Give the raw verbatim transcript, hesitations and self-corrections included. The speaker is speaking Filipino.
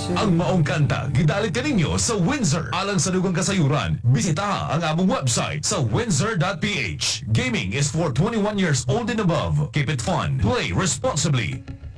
Ang maong kanta, gidalit kaninyo sa Windsor. Alang sa dugang kasayuran, bisita ang among website sa windsor dot p h. Gaming is for twenty-one years old and above. Keep it fun. Play responsibly.